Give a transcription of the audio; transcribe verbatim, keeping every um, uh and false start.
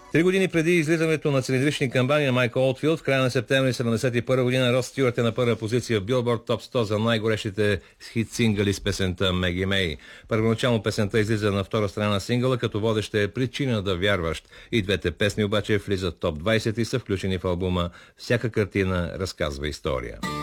Три години преди излизането на цилиндрични камбани на Майкъл Олдфилд, в края на септември седемдесет и първа година Род Стюарт е на първа позиция в Billboard Top сто за най-горещите хит сингъли с песента Меги Мей. Първоначално песента излиза на втора страна на сингъла, като водеща е Причина да вярваш. И двете песни обаче влизат топ двайсет и са включени в албума Всяка картина разказва история.